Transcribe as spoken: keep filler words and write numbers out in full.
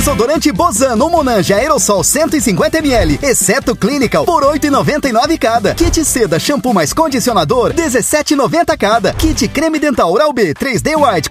Desodorante Bozano Monange Aerosol cento e cinquenta mililitros, exceto Clinical, por oito reais e noventa e nove centavos cada. Kit Seda Shampoo mais Condicionador, dezessete reais e noventa centavos cada. Kit Creme Dental Oral-B três D White